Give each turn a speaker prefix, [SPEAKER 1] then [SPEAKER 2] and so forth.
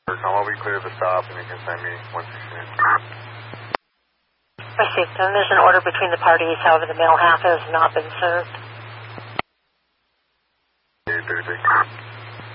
[SPEAKER 1] I'll be clear of the stop, and you can send me 169.
[SPEAKER 2] Received. Then there's an order between the parties. However, the male half has not been served.
[SPEAKER 1] 836.